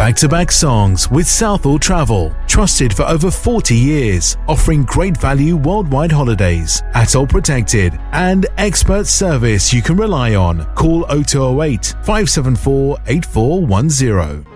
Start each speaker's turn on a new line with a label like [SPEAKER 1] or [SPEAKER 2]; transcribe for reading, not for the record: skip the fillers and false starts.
[SPEAKER 1] Back-to-back songs with Southall Travel, trusted for over 40 years, offering great value worldwide holidays, ATOL protected, and expert service you can rely on. Call 0208 574 8410.